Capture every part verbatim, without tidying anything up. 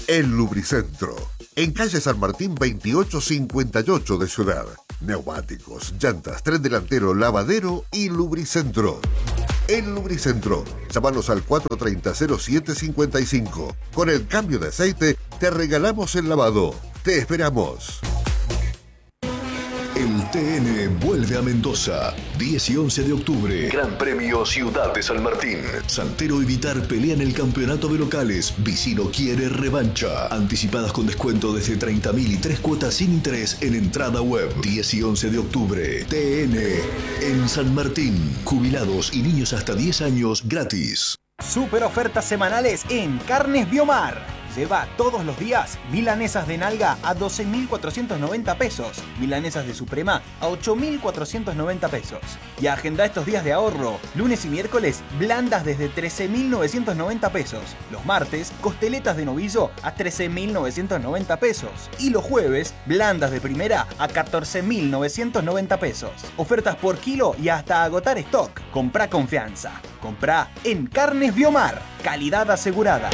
El Lubricentro. En calle San Martín veintiocho cincuenta y ocho de Ciudad. Neumáticos, llantas, tren delantero, lavadero y Lubricentro. El Lubricentro. Llámanos al cuatro tres cero, cero siete cinco cinco. Con el cambio de aceite te regalamos el lavado. Te esperamos. El T N vuelve a Mendoza, diez y once de octubre. Gran Premio Ciudad de San Martín. Santero y Vitar pelean el campeonato de locales. Vicino quiere revancha. Anticipadas con descuento desde treinta mil y tres cuotas sin interés en entrada web. diez y once de octubre. T N en San Martín. Jubilados y niños hasta diez años gratis. Super ofertas semanales en Carnes Biomar. Lleva todos los días milanesas de nalga a doce mil cuatrocientos noventa pesos, milanesas de suprema a ocho mil cuatrocientos noventa pesos. Y agenda estos días de ahorro. Lunes y miércoles, blandas desde trece mil novecientos noventa pesos. Los martes, costeletas de novillo a trece mil novecientos noventa pesos. Y los jueves, blandas de primera a catorce mil novecientos noventa pesos. Ofertas por kilo y hasta agotar stock. Comprá confianza. Comprá en Carnes Biomar. Calidad asegurada.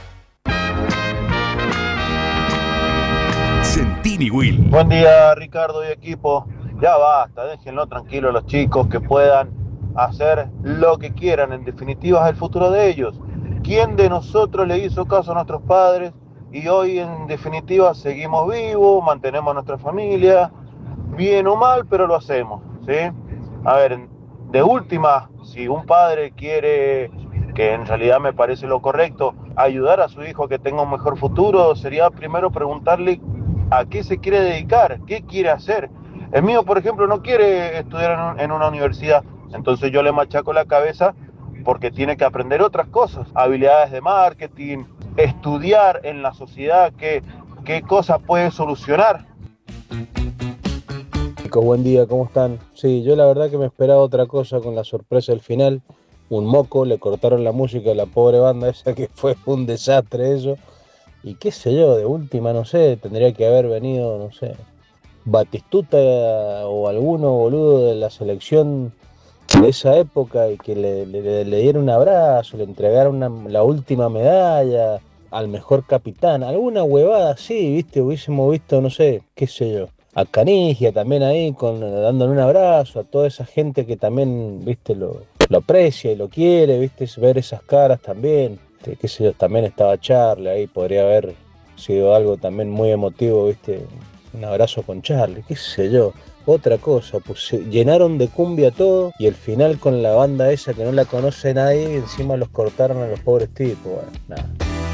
Sentini Will. Buen día, Ricardo y equipo. Ya basta, déjenlo tranquilo a los chicos que puedan hacer lo que quieran. En definitiva es el futuro de ellos. ¿Quién de nosotros le hizo caso a nuestros padres? Y hoy en definitiva seguimos vivos, mantenemos a nuestra familia, bien o mal, pero lo hacemos, ¿sí? A ver, de última, si un padre quiere, que en realidad me parece lo correcto, ayudar a su hijo a que tenga un mejor futuro, sería primero preguntarle a qué se quiere dedicar, qué quiere hacer. El mío, por ejemplo, no quiere estudiar en una universidad, entonces yo le machaco la cabeza porque tiene que aprender otras cosas, habilidades de marketing, estudiar en la sociedad qué, qué cosas puede solucionar. Buen día, ¿cómo están? Sí, yo la verdad que me esperaba otra cosa con la sorpresa del final. Un moco, le cortaron la música a la pobre banda esa, que fue un desastre eso. Y qué sé yo, de última, no sé, tendría que haber venido, no sé, Batistuta o alguno boludo de la selección de esa época y que le, le, le diera un abrazo, le entregara una, la última medalla al mejor capitán, alguna huevada así, viste, hubiésemos visto, no sé, qué sé yo, a Canigia también ahí, con, dándole un abrazo, a toda esa gente que también, viste, lo, lo aprecia y lo quiere, viste, ver esas caras también. Qué sé yo, también estaba Charlie ahí, podría haber sido algo también muy emotivo, viste, un abrazo con Charlie, qué sé yo, otra cosa, pues se llenaron de cumbia todo y el final con la banda esa que no la conoce nadie y encima los cortaron a los pobres tipos, bueno, nada.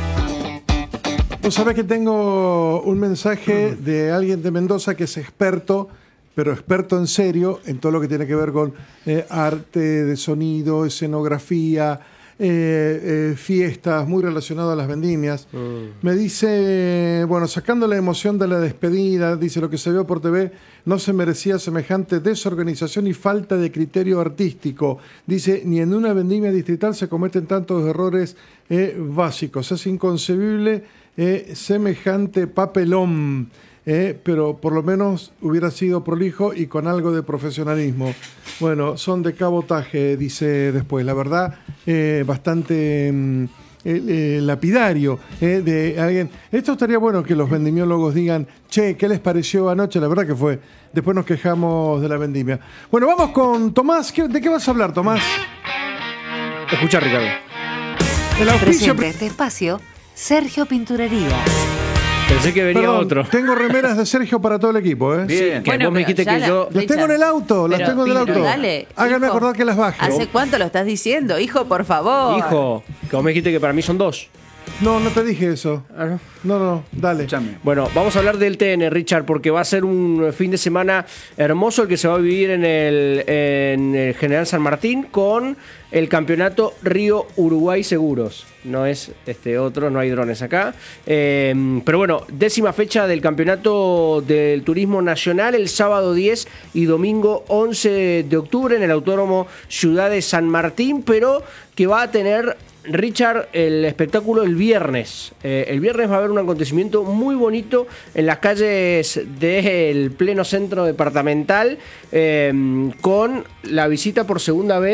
Vos sabés que tengo un mensaje de alguien de Mendoza que es experto, pero experto en serio en todo lo que tiene que ver con eh, arte de sonido, escenografía, Eh, eh, fiestas, muy relacionado a las vendimias. Mm. Me dice, bueno, sacando la emoción de la despedida, dice, lo que se vio por T V no se merecía semejante desorganización y falta de criterio artístico. Dice, ni en una vendimia distrital se cometen tantos errores eh, básicos. Es inconcebible eh, semejante papelón. Eh, pero por lo menos hubiera sido prolijo y con algo de profesionalismo. Bueno, son de cabotaje, dice después. La verdad, eh, bastante mm, eh, eh, lapidario eh, de alguien. Esto estaría bueno que los vendimiólogos digan, che, ¿qué les pareció anoche? La verdad que fue. Después nos quejamos de la vendimia. Bueno, vamos con Tomás. ¿De qué vas a hablar, Tomás? Escucha, Ricardo. El auspicio... Presenta este espacio, Sergio Pinturería. Pensé que venía Perdón, otro. Tengo remeras de Sergio para todo el equipo, ¿eh? Bien, que bueno, vos me dijiste que la, yo... Las tengo en el auto, las pero, tengo en el auto. Dale, háganme hijo, acordar que las baje. ¿Hace cuánto lo estás diciendo? Hijo, por favor. Hijo, que vos me dijiste que para mí son dos. No, no te dije eso. Ah, ¿no? No, no, dale. Escuchame. Bueno, vamos a hablar del T N, Richard, porque va a ser un fin de semana hermoso el que se va a vivir en el, en el General San Martín con el campeonato Río Uruguay Seguros. No es este otro, no hay drones acá. Eh, pero bueno, décima fecha del campeonato del turismo nacional, el sábado diez y domingo once de octubre en el Autódromo Ciudad de San Martín, pero que va a tener, Richard, el espectáculo el viernes. Eh, el viernes va a haber un acontecimiento muy bonito en las calles del pleno centro departamental, eh, con la visita por segunda vez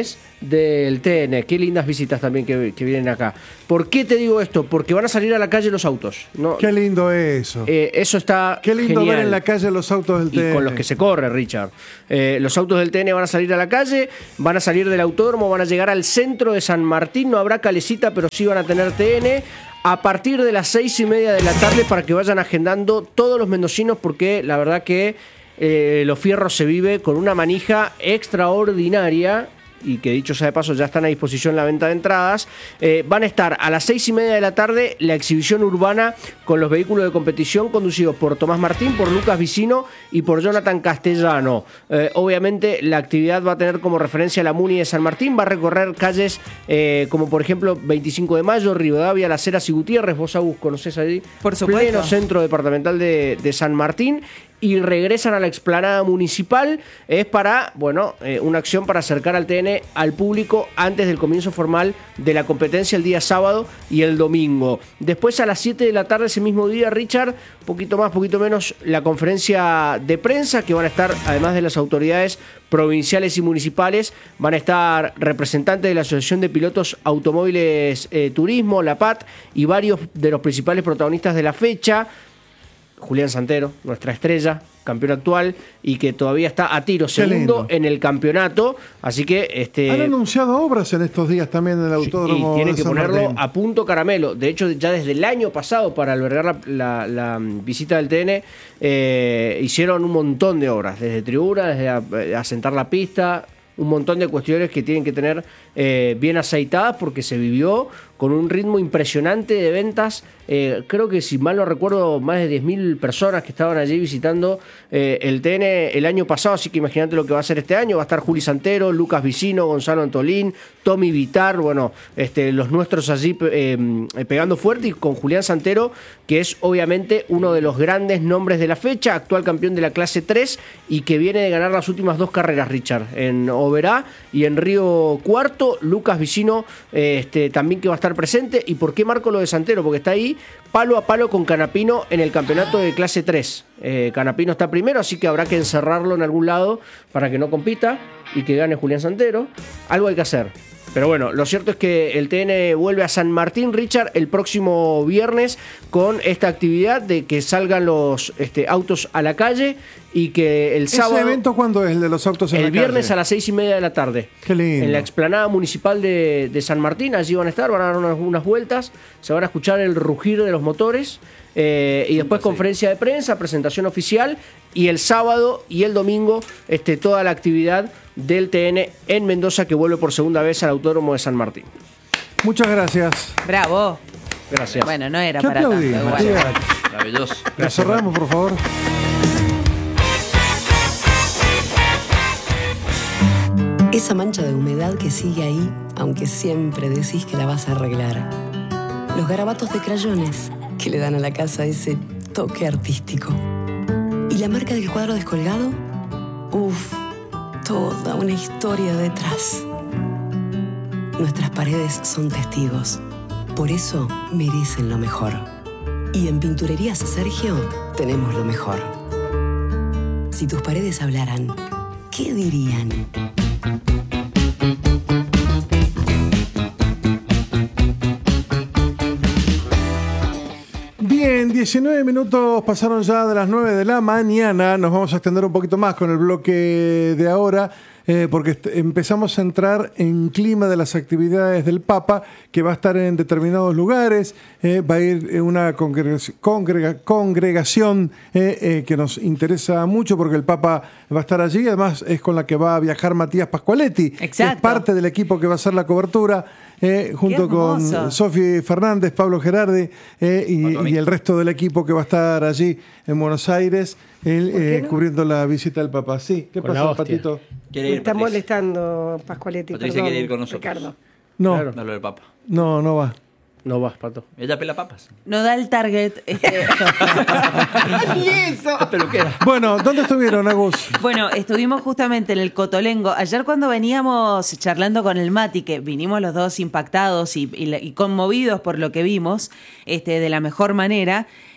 del T N. Qué lindas visitas también que, que vienen acá. ¿Por qué te digo esto? Porque van a salir a la calle los autos, ¿no? Qué lindo eso. Eh, eso está Qué lindo genial. ver en la calle los autos del Y T N. con los que se corre, Richard. Eh, los autos del T N van a salir a la calle, van a salir del autódromo, van a llegar al centro de San Martín. No habrá calecita, pero sí van a tener T N. A partir de las seis y media de la tarde, para que vayan agendando todos los mendocinos, porque la verdad que eh, Los Fierros se vive con una manija extraordinaria. Y que dicho sea de paso ya están a disposición la venta de entradas. Eh, van a estar a las seis y media de la tarde la exhibición urbana con los vehículos de competición conducidos por Tomás Martín, por Lucas Vicino y por Jonathan Castellano. Eh, obviamente la actividad va a tener como referencia la Muni de San Martín, va a recorrer calles eh, como por ejemplo veinticinco de mayo, Rivadavia, Las Heras y Gutiérrez. Vos, Agus, conocés allí. Por supuesto. Pleno centro departamental de, de San Martín. Y regresan a la explanada municipal. Es para, bueno, eh, una acción para acercar al T N al público antes del comienzo formal de la competencia el día sábado y el domingo. Después a las siete de la tarde ese mismo día, Richard, poquito más, poquito menos, la conferencia de prensa que van a estar, además de las autoridades provinciales y municipales, van a estar representantes de la Asociación de Pilotos Automóviles eh, Turismo, la P A T, y varios de los principales protagonistas de la fecha. Julián Santero, nuestra estrella, campeón actual y que todavía está a tiro segundo en el campeonato, así que este han anunciado obras en estos días también en el autódromo. Y tiene de que San ponerlo Martín. a punto caramelo. De hecho, ya desde el año pasado, para albergar la, la, la visita del T N, eh, hicieron un montón de obras, desde tribuna, desde a, asentar la pista, un montón de cuestiones que tienen que tener eh, bien aceitadas, porque se vivió con un ritmo impresionante de ventas. Eh, creo que, si mal no recuerdo, más de diez mil personas que estaban allí visitando eh, el T N el año pasado, así que imagínate lo que va a ser este año. Va a estar Juli Santero, Lucas Vicino, Gonzalo Antolín, Tommy Vitar, bueno, este, los nuestros allí eh, pegando fuerte, y con Julián Santero, que es obviamente uno de los grandes nombres de la fecha, actual campeón de la clase tres y que viene de ganar las últimas dos carreras, Richard, en Oberá y en Río Cuarto. Lucas Vicino eh, este, también, que va a estar presente. ¿Y por qué marco lo de Santero? Porque está ahí palo a palo con Canapino en el campeonato de clase tres. Eh, Canapino está primero, así que habrá que encerrarlo en algún lado para que no compita y que gane Julián Santero. Algo hay que hacer. Pero bueno, lo cierto es que el T N vuelve a San Martín, Richard, el próximo viernes con esta actividad de que salgan los este, autos a la calle y que el sábado... ¿Ese evento cuándo es, el de los autos en la El viernes calle? a las seis y media de la tarde. Qué lindo. En la explanada municipal de, de San Martín, allí van a estar, van a dar unas, unas vueltas, se van a escuchar el rugir de los motores. Eh, y después conferencia de prensa, presentación oficial, y el sábado y el domingo este, toda la actividad del T N en Mendoza, que vuelve por segunda vez al Autódromo de San Martín. Muchas gracias. Bravo. Gracias. Bueno, no era ¿Qué para tanto. aplaudimos, igual. Matías? Maravilloso. La cerramos, por favor. Esa mancha de humedad que sigue ahí, aunque siempre decís que la vas a arreglar. Los garabatos de crayones que le dan a la casa ese toque artístico. ¿Y la marca del cuadro descolgado? Uf, toda una historia detrás. Nuestras paredes son testigos. Por eso merecen lo mejor. Y en Pinturerías Sergio tenemos lo mejor. Si tus paredes hablaran, ¿qué dirían? Bien, diecinueve minutos pasaron ya de las nueve de la mañana. Nos vamos a extender un poquito más con el bloque de ahora, eh, porque est- empezamos a entrar en clima de las actividades del Papa, que va a estar en determinados lugares. Eh, va a ir eh, una congrega- congrega- congregación eh, eh, que nos interesa mucho, porque el Papa va a estar allí. Además, es con la que va a viajar Matías Pascualetti, que es Exacto. parte del equipo que va a hacer la cobertura. Eh, junto con hermoso. Sofi Fernández, Pablo Gerardi eh, y, y el resto del equipo que va a estar allí en Buenos Aires él, eh, no? cubriendo la visita del Papá. Sí, ¿qué Con la pasa, hostia. Patito? Quiere Me ir, está Patricia. molestando Pascualetti. Patricia perdón, quiere ir con nosotros. Ricardo. No, Claro. Dale del papa. no, no va. No vas, Pato. Ella pela papas. No da el target. Este. ¡Y eso! Bueno, ¿dónde estuvieron, Agus? Bueno, estuvimos justamente en el Cotolengo. Ayer cuando veníamos charlando con el Mati, que vinimos los dos impactados y, y- y conmovidos por lo que vimos, este, de la mejor manera,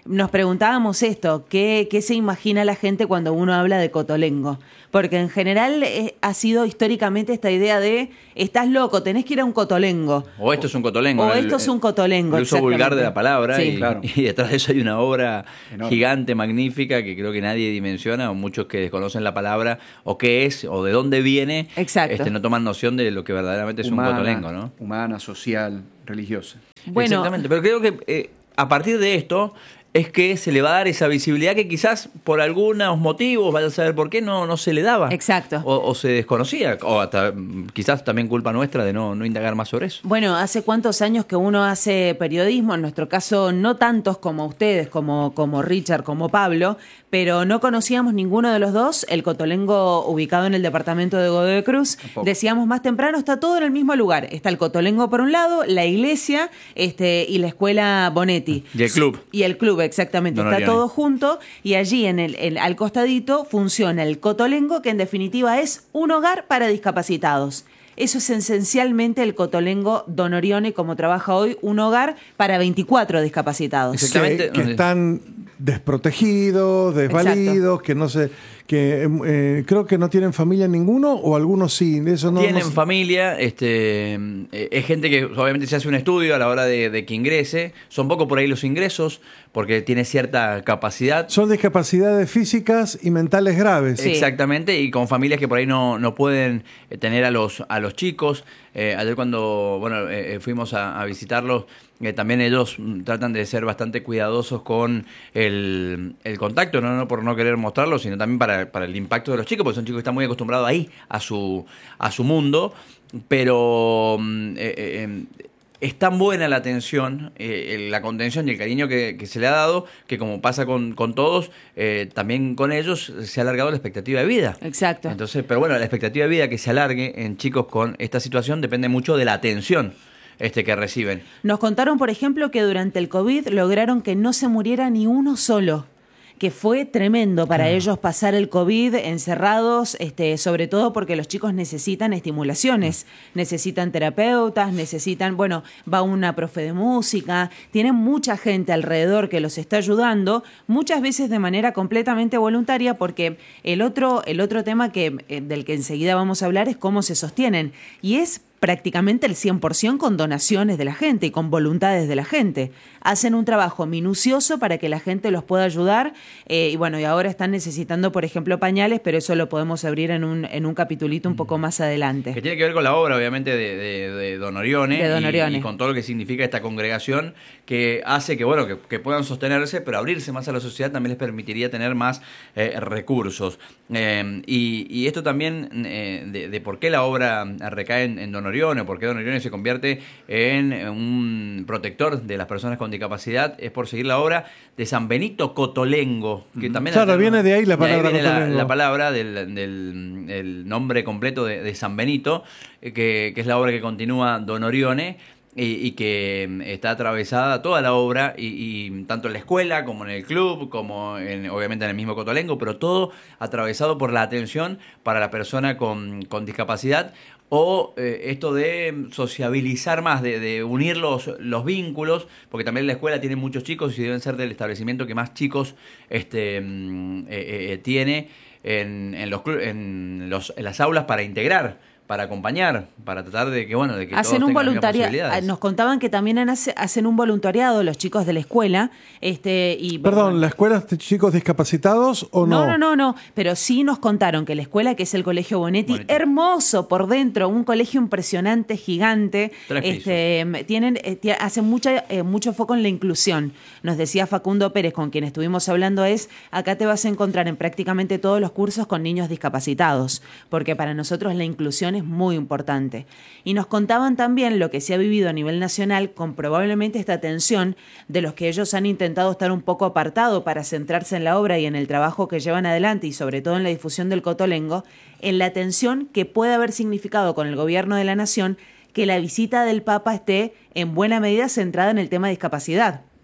nos preguntábamos esto, ¿qué, qué se imagina la gente cuando uno habla de cotolengo? Porque en general eh, ha sido históricamente esta idea de estás loco, tenés que ir a un cotolengo. O esto es un cotolengo. O ¿no? esto el, es un cotolengo. El uso vulgar de la palabra. Sí. Y, claro. y detrás de eso hay una obra Enorme. gigante, magnífica, que creo que nadie dimensiona, o muchos que desconocen la palabra, o qué es, o de dónde viene. Exacto. Este, no toman noción de lo que verdaderamente es humana, un cotolengo, ¿no? Humana, social, religiosa. Bueno, Exactamente, pero creo que eh, a partir de esto es que se le va a dar esa visibilidad que quizás por algunos motivos, vaya a saber por qué, no, no se le daba. Exacto. O, o se desconocía, o hasta mm, quizás también culpa nuestra de no, no indagar más sobre eso. Bueno, hace cuántos años que uno hace periodismo, en nuestro caso no tantos como ustedes, como, como Richard, como Pablo, pero no conocíamos ninguno de los dos el cotolengo ubicado en el departamento de Godoy Cruz. Tampoco. Decíamos más temprano, está todo en el mismo lugar. Está el cotolengo por un lado, la iglesia este, y la escuela Bonetti. Y el club. Y el club, exactamente. Don Está Orione. todo junto y allí en el, en- al costadito funciona el cotolengo, que en definitiva es un hogar para discapacitados. Eso es esencialmente el cotolengo Don Orione, como trabaja hoy, un hogar para veinticuatro discapacitados. Exactamente. Que, que están desprotegidos, desvalidos, que no sé, que eh, creo que no tienen familia ninguno o algunos sí. Eso no, Tienen no sé. familia, este, eh, es gente que obviamente se hace un estudio a la hora de, de que ingrese. Son poco por ahí los ingresos, porque tiene cierta capacidad. Son discapacidades físicas y mentales graves. Sí. Exactamente, y con familias que por ahí no, no pueden eh, tener a los, a los chicos. Eh, ayer cuando bueno eh, eh, fuimos a, a visitarlos, eh, también ellos mm, tratan de ser bastante cuidadosos con el, el contacto, no, no por no querer mostrarlo, sino también para, para el impacto de los chicos, porque son chicos que están muy acostumbrados ahí a su, a su mundo, pero mm, eh, eh, es tan buena la atención, eh, la contención y el cariño que, que se le ha dado, que como pasa con, con todos, eh, también con ellos se ha alargado la expectativa de vida. Exacto. Entonces, pero bueno, la expectativa de vida que se alargue en chicos con esta situación depende mucho de la atención este, que reciben. Nos contaron, por ejemplo, que durante el COVID lograron que no se muriera ni uno solo, que fue tremendo para ellos pasar el COVID encerrados, este, sobre todo porque los chicos necesitan estimulaciones, necesitan terapeutas, necesitan, bueno, va una profe de música, tienen mucha gente alrededor que los está ayudando, muchas veces de manera completamente voluntaria, porque el otro, el otro tema que, eh, del que enseguida vamos a hablar es cómo se sostienen, y es prácticamente el cien por ciento con donaciones de la gente y con voluntades de la gente. Hacen un trabajo minucioso para que la gente los pueda ayudar eh, y bueno, y ahora están necesitando, por ejemplo, pañales, pero eso lo podemos abrir en un, en un capitulito un poco más adelante. Que tiene que ver con la obra, obviamente, de, de, de Don Orione, De Don y- Orione. Y, con todo lo que significa esta congregación, que hace que, bueno, que, que puedan sostenerse, pero abrirse más a la sociedad también les permitiría tener más eh, recursos. Eh, y, y esto también eh, de, de por qué la obra recae en, en Don Orione, por qué Don Orione se convierte en un protector de las personas con discapacidad, es por seguir la obra de San Benito Cotolengo, que también Claro, al- viene de ahí la palabra viene la, Cotolengo. la palabra del, del el nombre completo de, de San Benito, eh, que, que es la obra que continúa Don Orione. Y, y que mm, está atravesada toda la obra, y, y tanto en la escuela como en el club, como en, obviamente en el mismo Cotolengo, pero todo atravesado por la atención para la persona con, con discapacidad, o eh, esto de sociabilizar más, de, de unir los, los vínculos, porque también la escuela tiene muchos chicos y deben ser del establecimiento que más chicos este, mm, eh, eh, tiene en, en, los, clu- en, los, en las aulas para integrar, para acompañar, para tratar de que, bueno, de que Hacen todos un tengan las mismas voluntariado. posibilidades. Nos contaban que también hace- hacen un voluntariado los chicos de la escuela. Este, y Perdón, ¿la escuela es de chicos discapacitados o no? No, no, no, no, pero sí nos contaron que la escuela, que es el Colegio Bonetti, Bonetti. hermoso por dentro, un colegio impresionante, gigante, Tres pisos. este, tienen, eh, ti- hacen mucha, eh, mucho foco en la inclusión. Nos decía Facundo Pérez, con quien estuvimos hablando, es, acá te vas a encontrar en prácticamente todos los cursos con niños discapacitados, porque para nosotros la inclusión es muy importante. Y nos contaban también lo que se ha vivido a nivel nacional con probablemente esta tensión de los que ellos han intentado estar un poco apartado para centrarse en la obra y en el trabajo que llevan adelante y sobre todo en la difusión del Cotolengo, en la tensión que puede haber significado con el gobierno de la nación que la visita del Papa esté en buena medida centrada en el tema de discapacidad.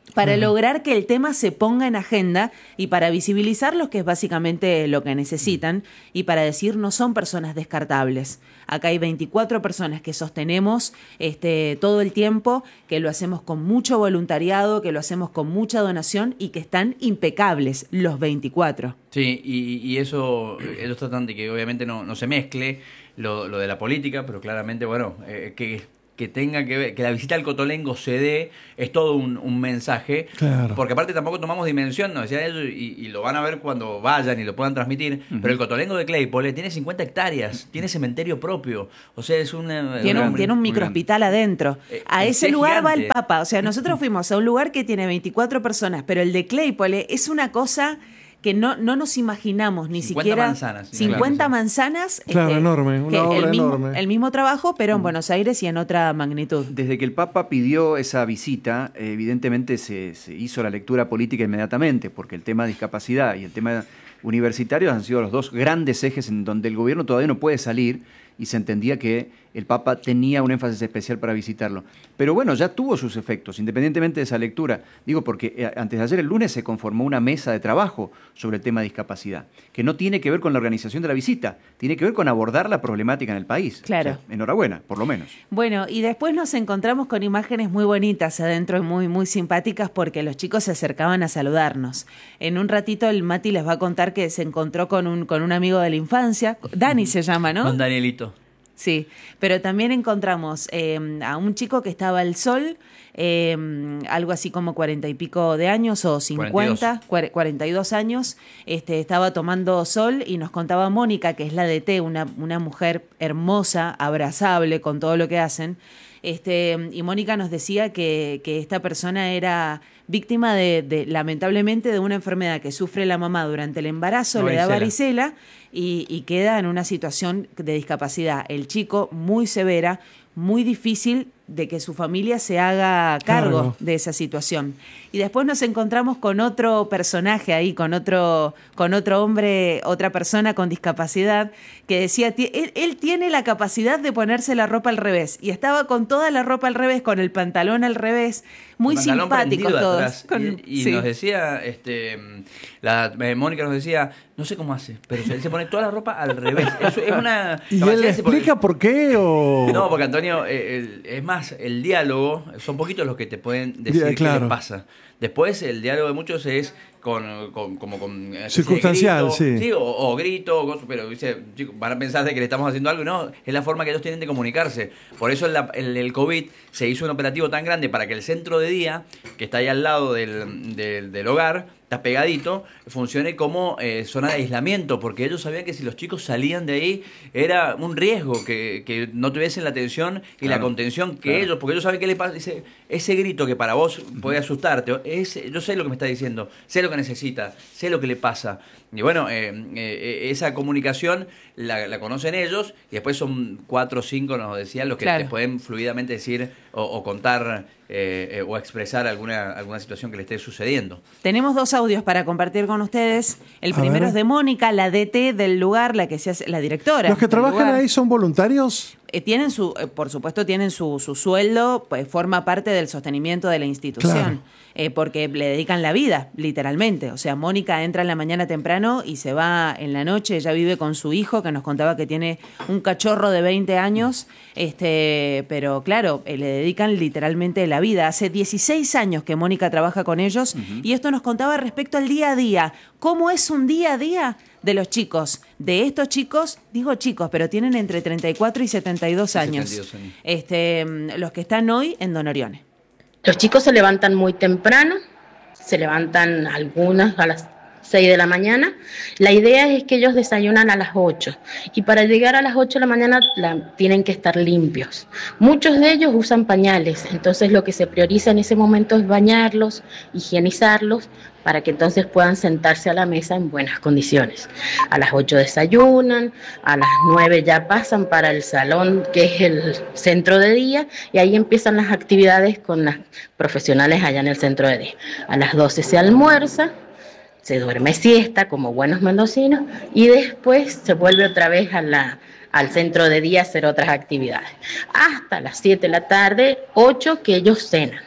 para Claro. lograr que el tema se ponga en agenda y para visibilizarlos, que es básicamente lo que necesitan, y para decir no son personas descartables. Acá hay veinticuatro personas que sostenemos este, todo el tiempo, que lo hacemos con mucho voluntariado, que lo hacemos con mucha donación y que están impecables, los veinticuatro. Sí, y, y eso, ellos tratan de que obviamente no, no se mezcle lo, lo de la política, pero claramente, bueno, eh, que... que tenga que ver, que la visita al Cotolengo se dé, es todo un, un mensaje, Claro. porque aparte tampoco tomamos dimensión, nos decían ellos, y, y lo van a ver cuando vayan y lo puedan transmitir, uh-huh. pero el Cotolengo de Claypole tiene cincuenta hectáreas, tiene cementerio propio, o sea, es una... Tiene un, una, tiene un microhospital adentro. Eh, A es ese lugar va el gigante. Papa, o sea, nosotros fuimos a un lugar que tiene veinticuatro personas, pero el de Claypole es una cosa que no, no nos imaginamos ni cincuenta siquiera manzanas, cincuenta claro, manzanas. Claro, enorme, una que obra el mismo, enorme. el mismo trabajo, pero en Buenos Aires y en otra magnitud. Desde que el Papa pidió esa visita, eh, evidentemente se, se hizo la lectura política inmediatamente, porque el tema de discapacidad y el tema universitario han sido los dos grandes ejes en donde el gobierno todavía no puede salir, y se entendía que el Papa tenía un énfasis especial para visitarlo. Pero bueno, ya tuvo sus efectos, independientemente de esa lectura. Digo, porque eh, antes de ayer, el lunes, se conformó una mesa de trabajo sobre el tema de discapacidad, que no tiene que ver con la organización de la visita, tiene que ver con abordar la problemática en el país. Claro. O sea, enhorabuena, por lo menos. Bueno, y después nos encontramos con imágenes muy bonitas adentro y muy, muy simpáticas porque los chicos se acercaban a saludarnos. En un ratito el Mati les va a contar que se encontró con un, con un amigo de la infancia, Dani se llama, ¿no? Con Danielito. Sí, pero también encontramos eh, a un chico que estaba al sol, eh, algo así como cuarenta y pico de años o cincuenta, cuarenta y dos años, este, estaba tomando sol y nos contaba Mónica, que es la D T, una, una mujer hermosa, abrazable con todo lo que hacen, este, y Mónica nos decía que, que esta persona era víctima de, de, lamentablemente, de una enfermedad que sufre la mamá durante el embarazo, Varicela. le da varicela y, y queda en una situación de discapacidad. El chico muy severa, muy difícil de que su familia se haga cargo Claro. de esa situación. Y después nos encontramos con otro personaje ahí, con otro, con otro hombre, otra persona con discapacidad, que decía, ti- él, él tiene la capacidad de ponerse la ropa al revés, y estaba con toda la ropa al revés, con el pantalón al revés, muy El pantalón simpáticos prendido de todos. atrás. Con- y y sí. nos decía, este, la eh, Mónica nos decía, no sé cómo hace, pero se, se pone toda la ropa al revés. Eso es una... ¿Y capacidad él de- porque- explica por qué o...? No, porque Antonio, eh, el- es más, el diálogo, son poquitos los que te pueden decir Ya, qué claro. les pasa. Después, el diálogo de muchos es con, con- como con... eh, Circunstancial, grito, sí. o, o grito, o cosas, pero dice, chicos, van a pensar de que le estamos haciendo algo, y no, es la forma que ellos tienen de comunicarse. Por eso en la- el, el COVID se hizo un operativo tan grande para que el centro de día, que está ahí al lado del, del, del hogar, está pegadito, funcione como eh, zona de aislamiento, porque ellos sabían que si los chicos salían de ahí era un riesgo que, que no tuviesen la atención y la Claro, contención que claro. ellos, porque ellos saben qué le pasa, dice, ese grito que para vos puede asustarte, es, yo sé lo que me está diciendo, sé lo que necesita, sé lo que le pasa. Y bueno, eh, eh, esa comunicación la, la conocen ellos, y después son cuatro o cinco, nos decían, los que Claro. te pueden fluidamente decir o, o contar eh, eh, o expresar alguna, alguna situación que le esté sucediendo. Tenemos dos audios para compartir con ustedes. El A primero ver. es de Mónica, la D T del lugar, la que se hace, la directora. ¿Los que del trabajan lugar. ahí son voluntarios? Eh, tienen su, eh, por supuesto, tienen su, su sueldo, pues forma parte del sostenimiento de la institución, Claro. eh, porque le dedican la vida, literalmente. O sea, Mónica entra en la mañana temprano y se va en la noche. Ella vive con su hijo, que nos contaba que tiene un cachorro de veinte años, este, pero claro, eh, le dedican literalmente la vida. Hace dieciséis años que Mónica trabaja con ellos, y esto nos contaba respecto al día a día. ¿Cómo es un día a día de los chicos? De estos chicos, digo chicos, pero tienen entre treinta y cuatro y setenta y dos años. setenta y dos años. Este, mm, los que están hoy en Don Orione. Los chicos se levantan muy temprano, se levantan algunas a las seis de la mañana. La idea es que ellos desayunan a las ocho, y para llegar a las ocho de la mañana la- tienen que estar limpios. Muchos de ellos usan pañales, entonces lo que se prioriza en ese momento es bañarlos, higienizarlos, para que entonces puedan sentarse a la mesa en buenas condiciones. A las ocho desayunan, a las nueve ya pasan para el salón, que es el centro de día, y ahí empiezan las actividades con las profesionales allá en el centro de día. A las doce se almuerza, se duerme siesta como buenos mendocinos, y después se vuelve otra vez a la, al centro de día a hacer otras actividades. Hasta las siete de la tarde, ocho, que ellos cenan.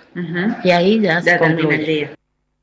Uh-huh. Y ahí ya, ya se termina el día.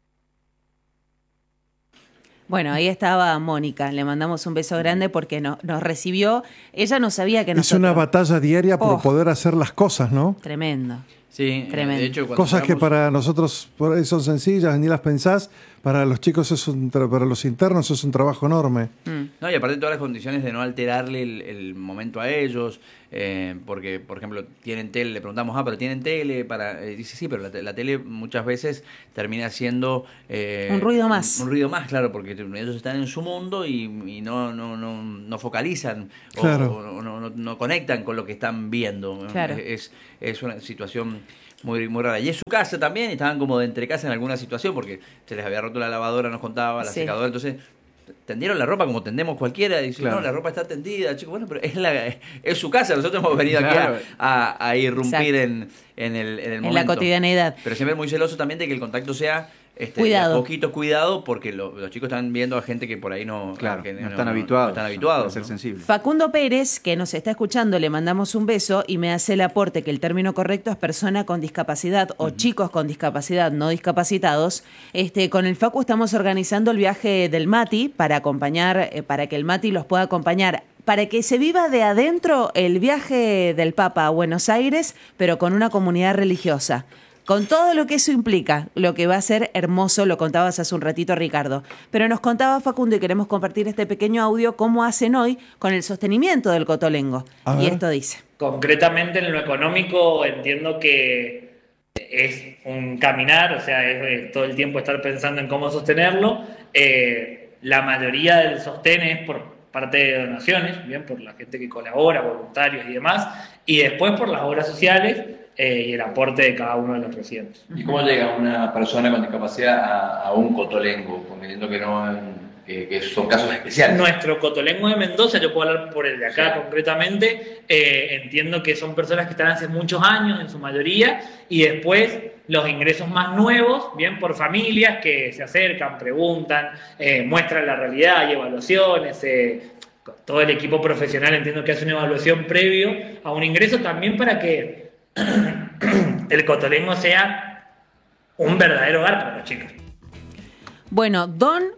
Bueno, ahí estaba Mónica, le mandamos un beso grande porque no, nos recibió, ella no sabía que Es nosotros... una batalla diaria por Oh. poder hacer las cosas, ¿no? Tremendo. Sí, Tremendo. de hecho, cuando Cosas que llegamos- para nosotros por ahí son sencillas, ni las pensás, para los chicos es un tra- para los internos es un trabajo enorme. No, y aparte todas las condiciones de no alterarle el, el momento a ellos, eh, porque, por ejemplo, tienen tele, le preguntamos, ah, pero tienen tele, para eh, dice, sí, pero la, te- la tele muchas veces termina siendo... eh, Un ruido más. Un, un ruido más, claro, porque ellos están en su mundo y, y no, no, no, no focalizan o- Claro. o, no, no- no conectan con lo que están viendo. Claro. Es, es una situación... Muy, muy rara. Y en su casa también estaban como de entre casa en alguna situación porque se les había roto la lavadora, nos contaba, la Sí. secadora, entonces tendieron la ropa como tendemos cualquiera y dicen, Claro. no, la ropa está tendida, chico, bueno, pero es la es su casa, nosotros hemos venido Claro. aquí a, a, a irrumpir Exacto. en, en el, en el En momento. la cotidianeidad. Pero siempre muy celoso también de que el contacto sea este, Cuidado. de a poquito cuidado porque lo- los chicos están viendo a gente que por ahí no, Claro, que no están habituados. no están habituados, A ser ¿no? sensibles. Facundo Pérez, que nos está escuchando, le mandamos un beso y me hace el aporte que el término correcto es persona con discapacidad o chicos con discapacidad, no discapacitados. Este, con el Facu estamos organizando el viaje del Mati para acompañar, eh, para que el Mati los pueda acompañar, para que se viva de adentro el viaje del Papa a Buenos Aires, pero con una comunidad religiosa. Con todo lo que eso implica, lo que va a ser hermoso, lo contabas hace un ratito, Ricardo. Pero nos contaba Facundo, y queremos compartir este pequeño audio, cómo hacen hoy con el sostenimiento del Cotolengo. A Y ver. esto dice. Concretamente en lo económico entiendo que es un caminar, o sea, es, es todo el tiempo estar pensando en cómo sostenerlo. Eh, la mayoría del sostén es por parte de donaciones, bien, por la gente que colabora, voluntarios y demás, y después por las obras sociales eh, y el aporte de cada uno de los residentes. ¿Y cómo llega una persona con discapacidad a, a un cotolengo? Porque entiendo que, no, que, que son casos especiales. Nuestro Cotolengo de Mendoza, yo puedo hablar por el de acá concretamente, eh, entiendo que son personas que están hace muchos años en su mayoría y después los ingresos más nuevos, bien por familias que se acercan, preguntan, eh, muestran la realidad, hay evaluaciones, eh, todo el equipo profesional entiendo que hace una evaluación previo a un ingreso también para que el Cotolengo sea un verdadero hogar para los chicos. Bueno,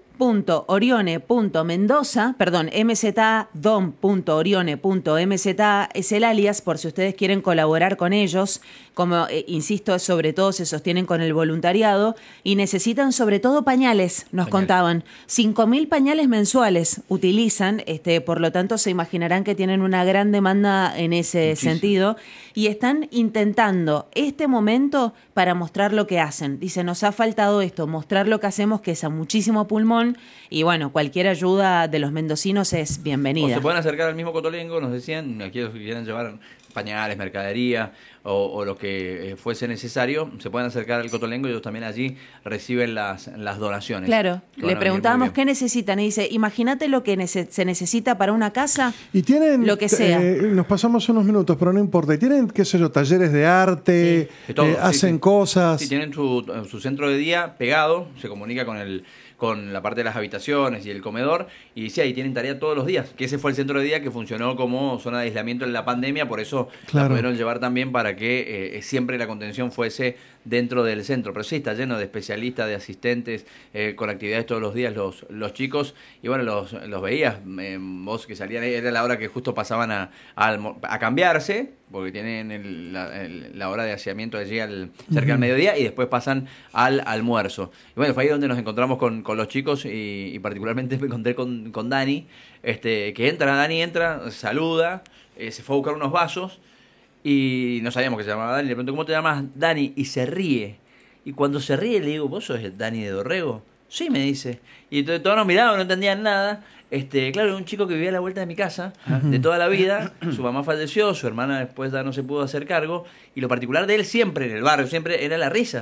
don.orione.mendoza, perdón, mza don.orione.mza es el alias por si ustedes quieren colaborar con ellos. Como eh, insisto, sobre todo se sostienen con el voluntariado y necesitan sobre todo pañales, nos Pañales. contaban. cinco mil pañales mensuales utilizan, este, por lo tanto se imaginarán que tienen una gran demanda en ese Muchísimo. sentido y están intentando este momento para mostrar lo que hacen. Dice, nos ha faltado esto, mostrar lo que hacemos, que es a muchísimo pulmón, y bueno, cualquier ayuda de los mendocinos es O bienvenida. se pueden acercar al mismo Cotolengo, nos decían, aquellos que quieran llevar pañales, mercadería o, o lo que eh, fuese necesario, se pueden acercar al Cotolengo y ellos también allí reciben las, las donaciones. Claro, Que van a le venir preguntábamos muy qué necesitan y dice, imagínate lo que nece- se necesita para una casa, Y tienen, lo que sea. eh, nos pasamos unos minutos, pero no importa. Y tienen, qué sé yo, talleres de arte, De todo, eh, sí, hacen sí. cosas. Sí, tienen su, su centro de día pegado, se comunica con el con la parte de las habitaciones y el comedor, y sí, ahí tienen tarea todos los días, que ese fue el centro de día que funcionó como zona de aislamiento en la pandemia, por eso Claro. la pudieron llevar también para que eh, siempre la contención fuese dentro del centro. Pero sí, está lleno de especialistas, de asistentes, eh, con actividades todos los días los, los chicos, y bueno, los, los veías, eh, vos que salían, era la hora que justo pasaban a, a, almo- a cambiarse, porque tienen el- la, el- la hora de aseamiento allí al, cerca Ujú. al mediodía y después pasan al almuerzo. Y bueno, fue ahí donde nos encontramos con, con los chicos y, y particularmente me encontré con, con Dani, este, que entra, Dani entra, saluda, eh, se fue a buscar unos vasos y no sabíamos que se llamaba Dani, le pregunto, ¿cómo te llamas? Dani, y se ríe. Y cuando se ríe le digo, ¿vos sos Dani de Dorrego? Sí, me dice. Y entonces todos nos miraban, no entendían nada. Este, claro, era un chico que vivía a la vuelta de mi casa de toda la vida. Su mamá falleció, su hermana después ya no se pudo hacer cargo. Y lo particular de él siempre, en el barrio, siempre era la risa.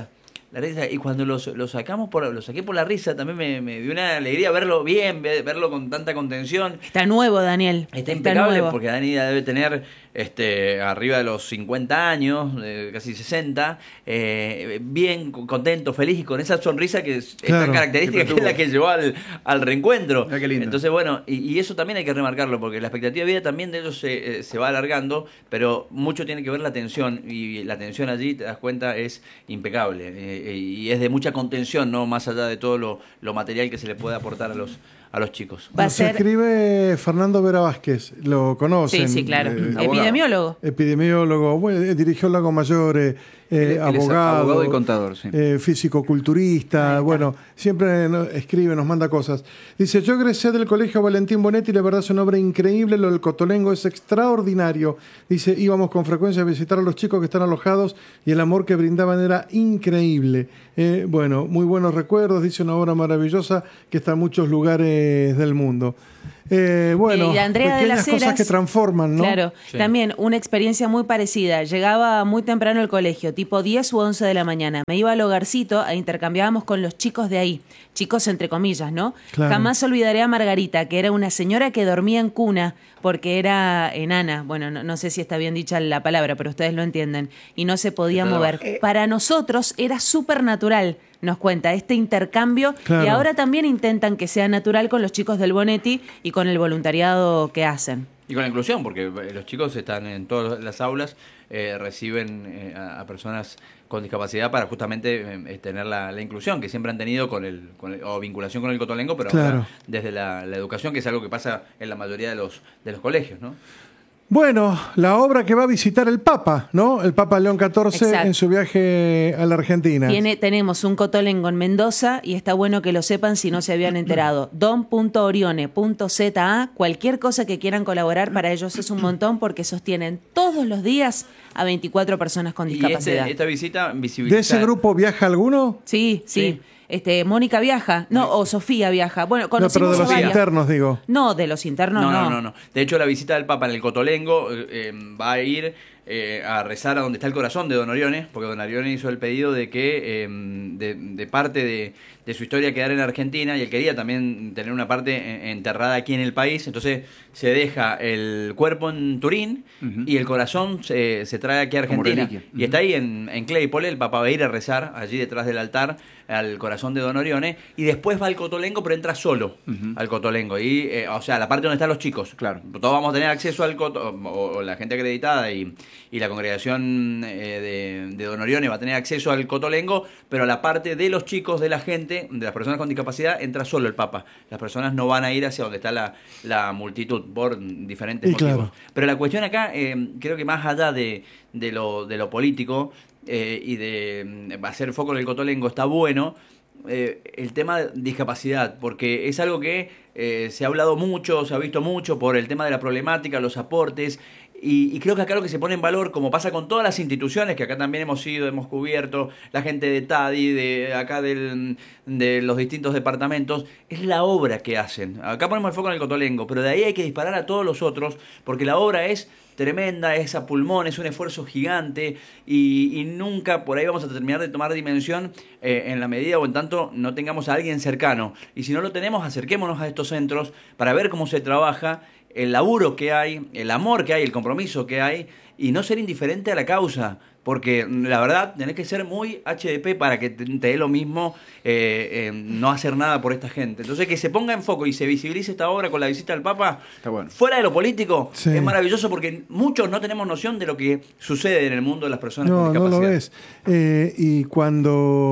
La risa, y cuando lo lo sacamos por lo saqué por la risa, también me, me dio una alegría verlo bien, verlo con tanta contención. Está nuevo, Daniel. Está, Está impecable nuevo. porque Dani debe tener este arriba de los cincuenta años, eh, casi sesenta, eh, bien, contento, feliz y con esa sonrisa que es Claro, tan característica que es la que llevó al, al reencuentro. Ah, qué lindo. Entonces, bueno, y, y eso también hay que remarcarlo porque la expectativa de vida también de ellos se, eh, se va alargando, pero mucho tiene que ver la atención y la atención allí, te das cuenta, es impecable eh, y es de mucha contención, no más allá de todo lo, lo material que se le puede aportar a los a los chicos. Va a Nos ser- escribe Fernando Vera Vázquez, lo conocen. Sí, sí, claro. eh, Epidemiólogo. Epidemiólogo, bueno, eh, dirigió Lago Mayor, eh, eh, Él- él es abogado, abogado y contador, sí. eh, físico-culturista, bueno, siempre no- escribe, nos manda cosas. Dice, yo egresé del Colegio Valentín Bonetti y la verdad es una obra increíble, lo del Cotolengo es extraordinario. Dice, íbamos con frecuencia a visitar a los chicos que están alojados y el amor que brindaban era increíble. Eh, bueno, muy buenos recuerdos, dice, una obra maravillosa que está en muchos lugares del mundo. Eh, bueno, Y Andrea de pequeñas las cosas Heras, que transforman, ¿no? Claro, Sí. también una experiencia muy parecida. Llegaba muy temprano al colegio, tipo diez u once de la mañana. Me iba al hogarcito e intercambiábamos con los chicos de ahí. Chicos entre comillas, ¿no? Claro. Jamás olvidaré a Margarita, que era una señora que dormía en cuna porque era enana. Bueno, no, no sé si está bien dicha la palabra, pero ustedes lo entienden. Y no se podía Está de mover. abajo. Para nosotros era súper natural, nos cuenta, este intercambio. Claro. Y ahora también intentan que sea natural con los chicos del Bonetti y con el voluntariado que hacen. Y con la inclusión, porque eh, los chicos están en todas las aulas, eh, reciben eh, a, a personas con discapacidad para justamente eh, tener la, la inclusión que siempre han tenido con el, con el- o vinculación con el cotolengo, pero Claro. ahora desde la, la educación, que es algo que pasa en la mayoría de los de los colegios, ¿no? Bueno, la obra que va a visitar el Papa, ¿no? El Papa León catorce Exacto. en su viaje a la Argentina. Tiene, tenemos un cotolengo en Mendoza y está bueno que lo sepan si no se habían enterado. don punto orione punto za, cualquier cosa que quieran colaborar para ellos es un montón porque sostienen todos los días a veinticuatro personas con Y discapacidad. este- esta visita visibiliza... ¿De ese grupo viaja alguno? Sí, sí. Sí. Este, Mónica viaja, no, o Sofía viaja. Bueno, No, conocimos pero de a los varias. internos, digo. No, de los internos No, no. no, no, no. De hecho, la visita del Papa en el Cotolengo eh, eh, va a ir eh, a rezar a donde está el corazón de Don Orione, porque Don Orione hizo el pedido de que eh, de, de parte de, de su historia quedara en Argentina y él quería también tener una parte eh, enterrada aquí en el país. Entonces se deja el cuerpo en Turín Ujú. y el corazón se, se trae aquí a Como Argentina. reliquia. Y está ahí en, en Claypole, el Papa va a ir a rezar allí detrás del altar al corazón de Don Orione y después va al Cotolengo, pero entra solo Ujú. al Cotolengo. Y, eh, o sea, la parte donde están los chicos. Claro. Todos vamos a tener acceso al Coto, o, o la gente acreditada y, y la congregación eh, de, de Don Orione va a tener acceso al Cotolengo, pero la parte de los chicos, de la gente, de las personas con discapacidad, entra solo el Papa. Las personas no van a ir hacia donde está la, la multitud por diferentes Y motivos. claro. Pero la cuestión acá, eh, creo que más allá de, de, lo, de lo político eh, y de mm, hacer foco en el Cotolengo, está bueno eh, el tema de discapacidad, porque es algo que eh, se ha hablado mucho, se ha visto mucho por el tema de la problemática, los aportes. Y, y creo que acá lo que se pone en valor, como pasa con todas las instituciones que acá también hemos ido, hemos cubierto, la gente de T A D I, de acá del, de los distintos departamentos, es la obra que hacen. Acá ponemos el foco en el Cotolengo, pero de ahí hay que disparar a todos los otros, porque la obra es tremenda, es a pulmón, es un esfuerzo gigante y, y nunca por ahí vamos a terminar de tomar dimensión eh, en la medida o en tanto no tengamos a alguien cercano. Y si no lo tenemos, acerquémonos a estos centros para ver cómo se trabaja, el laburo que hay, el amor que hay, el compromiso que hay y no ser indiferente a la causa. Porque la verdad, tenés que ser muy H D P para que te, te dé lo mismo eh, eh, no hacer nada por esta gente. Entonces, que se ponga en foco y se visibilice esta obra con la visita del Papa, Está bueno. fuera de lo político, Sí. es maravilloso porque muchos no tenemos noción de lo que sucede en el mundo de las personas No, con no discapacidad. lo ves. Eh, y cuando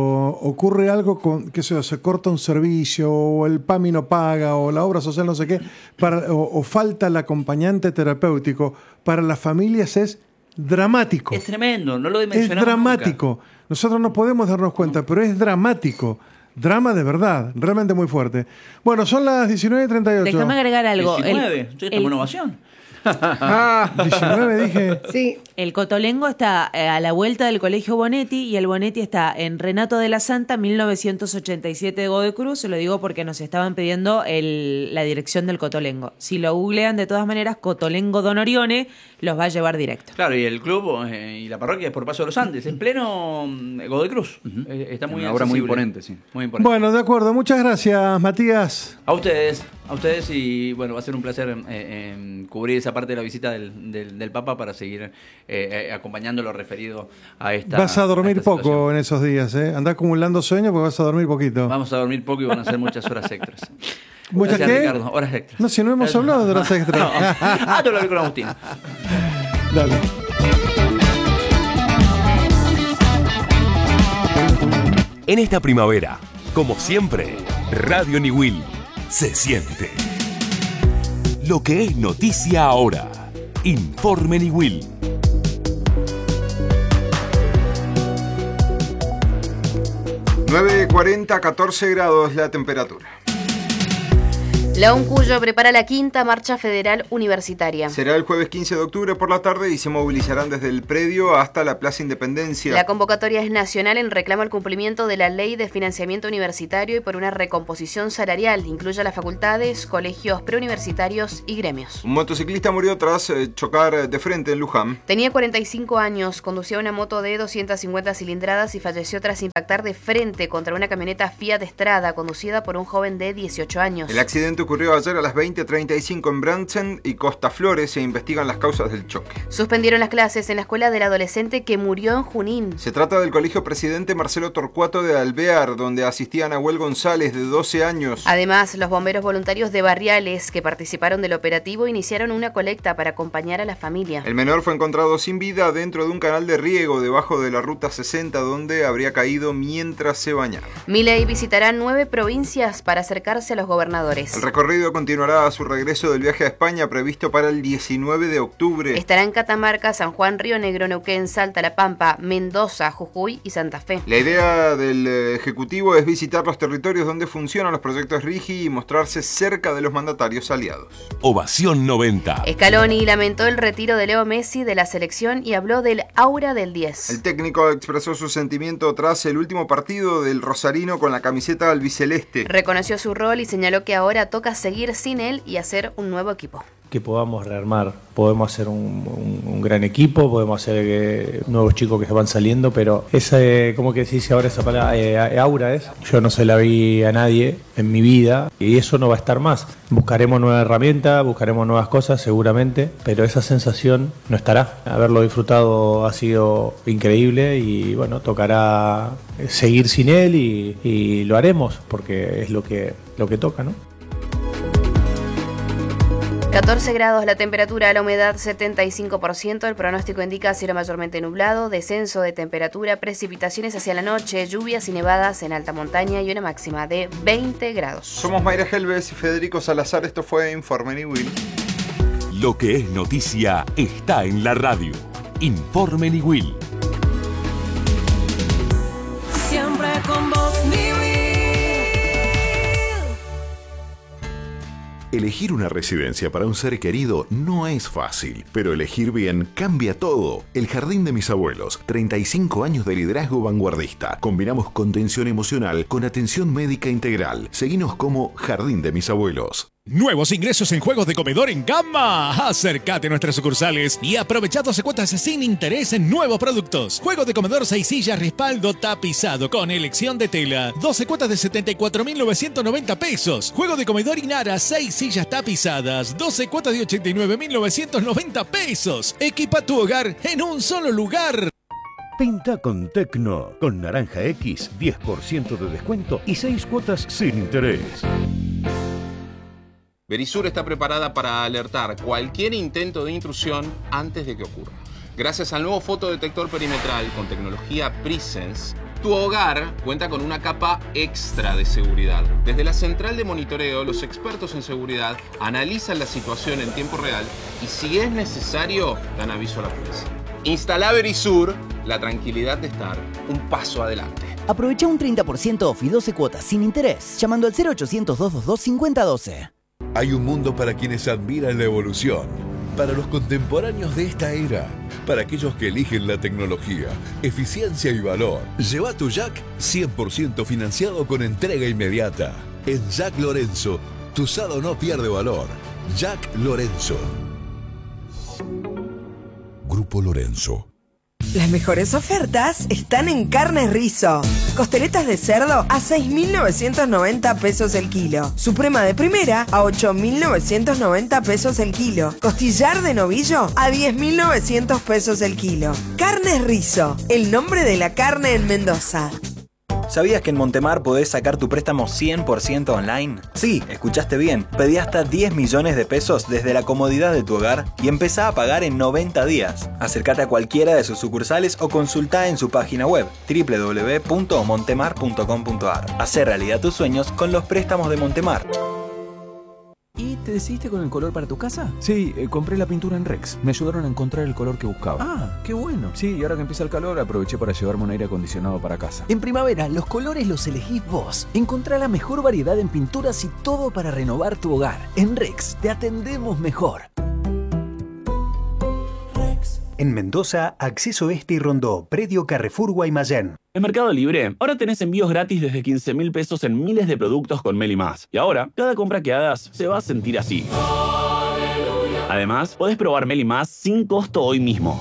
ocurre algo, con, que se, se corta un servicio, o el PAMI no paga, o la obra social no sé qué, para, o, o falta el acompañante terapéutico, para las familias es dramático. Es tremendo, no lo Es dimensionamos dramático. nunca. Nosotros no podemos darnos cuenta, pero es dramático. Drama de verdad, realmente muy fuerte. Bueno, son las diecinueve y treinta y ocho. Déjame agregar algo. El- diecinueve, estoy el- en ovación. diecinueve dije. Sí. El Cotolengo está eh, a la vuelta del Colegio Bonetti y el Bonetti está en Renato de la Santa, mil novecientos ochenta y siete de Godoy Cruz. Se lo digo porque nos estaban pidiendo el, la dirección del Cotolengo. Si lo googlean, de todas maneras, Cotolengo Don Orione los va a llevar directo. Claro, y el club eh, y la parroquia es por Paso de los Andes, en pleno mm, Godoy Cruz. Uh-huh. Eh, está muy Una obra muy accesible. imponente, sí. Muy imponente. Bueno, de acuerdo. Muchas gracias, Matías. A ustedes, a ustedes y bueno, va a ser un placer eh, eh, cubrir esa parte de la visita del, del, del Papa para seguir eh, eh, acompañando lo referido a esta. Vas a dormir a esta poco situación. en esos días, ¿eh? Andá acumulando sueños porque vas a dormir poquito. Vamos a dormir poco y van a ser muchas horas extras. ¿Muchas Gracias, qué? Ricardo, horas extras. No, si no hemos hablado de horas extras. No. Ah, te lo hablé con Agustín. Dale. En esta primavera, como siempre, Radio Niwil se siente. Lo que es noticia ahora. Informe Niwil. nueve cuarenta, catorce grados la temperatura. La UNCUYO prepara la quinta marcha federal universitaria. Será el jueves quince de octubre por la tarde y se movilizarán desde el predio hasta la Plaza Independencia. La convocatoria es nacional en reclamo al cumplimiento de la Ley de Financiamiento Universitario y por una recomposición salarial. Incluye a las facultades, colegios preuniversitarios y gremios. Un motociclista murió tras eh, chocar de frente en Luján. Tenía cuarenta y cinco años, conducía una moto de doscientas cincuenta cilindradas y falleció tras impactar de frente contra una camioneta Fiat Strada conducida por un joven de dieciocho años. El accidente ocurrió ayer a las veinte treinta y cinco en Bransen y Costa Flores. Se investigan las causas del choque. Suspendieron las clases en la escuela del adolescente que murió en Junín. Se trata del Colegio Presidente Marcelo Torcuato de Alvear, donde asistía Nahuel González, de doce años. Además, los bomberos voluntarios de Barriales, que participaron del operativo, iniciaron una colecta para acompañar a la familia. El menor fue encontrado sin vida dentro de un canal de riego debajo de la Ruta sesenta, donde habría caído mientras se bañaba. Milei visitará nueve provincias para acercarse a los gobernadores. El recorrido continuará a su regreso del viaje a España previsto para el diecinueve de octubre. Estará en Catamarca, San Juan, Río Negro, Neuquén, Salta, La Pampa, Mendoza, Jujuy y Santa Fe. La idea del Ejecutivo es visitar los territorios donde funcionan los proyectos RIGI y mostrarse cerca de los mandatarios aliados. Ovación noventa. Scaloni lamentó el retiro de Leo Messi de la selección y habló del aura del diez. El técnico expresó su sentimiento tras el último partido del rosarino con la camiseta albiceleste. Reconoció su rol y señaló que ahora toca seguir sin él y hacer un nuevo equipo. Que podamos rearmar, podemos hacer un, un, un gran equipo, podemos hacer eh, nuevos chicos que se van saliendo, pero esa, eh, ¿cómo que se dice ahora esa palabra? Eh, aura es, yo no se la vi a nadie en mi vida y eso no va a estar más. Buscaremos nuevas herramientas, buscaremos nuevas cosas seguramente, pero esa sensación no estará. Haberlo disfrutado ha sido increíble y bueno, tocará seguir sin él y, y lo haremos porque es lo que, lo que toca, ¿no? catorce grados la temperatura, la humedad setenta y cinco por ciento, el pronóstico indica cielo mayormente nublado, descenso de temperatura, precipitaciones hacia la noche, lluvias y nevadas en alta montaña y una máxima de veinte grados. Somos Mayra Helves y Federico Salazar, esto fue Informe Niwil. Lo que es noticia está en la radio. Informe Niwil. Siempre con vos, Niwil. Elegir una residencia para un ser querido no es fácil, pero elegir bien cambia todo. El Jardín de Mis Abuelos, treinta y cinco años de liderazgo vanguardista. Combinamos contención emocional con atención médica integral. Seguinos como Jardín de Mis Abuelos. Nuevos ingresos en juegos de comedor en Gamma. Acércate a nuestras sucursales y aprovecha doce cuotas sin interés en nuevos productos. Juego de comedor seis sillas respaldo tapizado con elección de tela. doce cuotas de setenta y cuatro mil novecientos noventa pesos. Juego de comedor Inara seis sillas tapizadas. doce cuotas de ochenta y nueve mil novecientos noventa pesos. Equipa tu hogar en un solo lugar. Pinta con Tecno. Con Naranja X, diez por ciento de descuento y seis cuotas sin interés. Verisur está preparada para alertar cualquier intento de intrusión antes de que ocurra. Gracias al nuevo fotodetector perimetral con tecnología Presence, tu hogar cuenta con una capa extra de seguridad. Desde la central de monitoreo, los expertos en seguridad analizan la situación en tiempo real y si es necesario, dan aviso a la policía. Instala Verisur, la tranquilidad de estar un paso adelante. Aprovecha un treinta por ciento off y doce cuotas sin interés llamando al cero ochocientos, doscientos veintidós, cincuenta doce. Hay un mundo para quienes admiran la evolución. Para los contemporáneos de esta era, para aquellos que eligen la tecnología, eficiencia y valor. Lleva tu Jack cien por ciento financiado con entrega inmediata. En Jack Lorenzo, tu usado no pierde valor. Jack Lorenzo. Grupo Lorenzo. Las mejores ofertas están en Carnes Rizo. Costeletas de cerdo a seis mil novecientos noventa pesos el kilo. Suprema de primera a ocho mil novecientos noventa pesos el kilo. Costillar de novillo a diez mil novecientos pesos el kilo. Carnes Rizo, el nombre de la carne en Mendoza. ¿Sabías que en Montemar podés sacar tu préstamo cien por ciento online? Sí, escuchaste bien. Pedí hasta diez millones de pesos desde la comodidad de tu hogar y empezá a pagar en noventa días. Acércate a cualquiera de sus sucursales o consultá en su página web doble u doble u doble u punto montemar punto com punto a r. Hacé realidad tus sueños con los préstamos de Montemar. ¿Y te decidiste con el color para tu casa? Sí, eh, compré la pintura en Rex. Me ayudaron a encontrar el color que buscaba. Ah, qué bueno. Sí, y ahora que empieza el calor, aproveché para llevarme un aire acondicionado para casa. En primavera, los colores los elegís vos. Encontrá la mejor variedad en pinturas y todo para renovar tu hogar. En Rex, te atendemos mejor. En Mendoza, Acceso Este y Rondó, Predio Carrefour Guaymallén. En Mercado Libre, ahora tenés envíos gratis desde quince mil pesos en miles de productos con Meli Más. Y ahora, cada compra que hagas se va a sentir así. Además, podés probar Meli Más sin costo hoy mismo.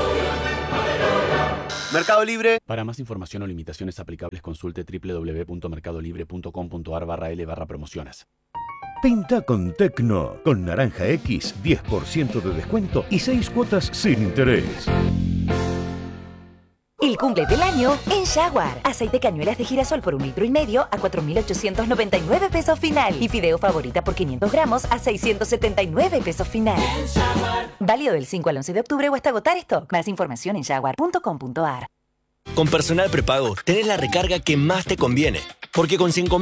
Mercado Libre. Para más información o limitaciones aplicables, consulte doble u doble u doble u punto mercado libre punto com punto a r barra L barra promociones. Pinta con Tecno. Con Naranja X, diez por ciento de descuento y seis cuotas sin interés. El cumple del año en Jaguar. Aceite cañuelas de girasol por un litro y medio a cuatro mil ochocientos noventa y nueve pesos final. Y fideo favorita por quinientos gramos a seiscientos setenta y nueve pesos final. Válido del cinco al once de octubre o hasta agotar stock. Más información en jaguar punto com punto a r. Con Personal Prepago tenés la recarga que más te conviene. Porque con cinco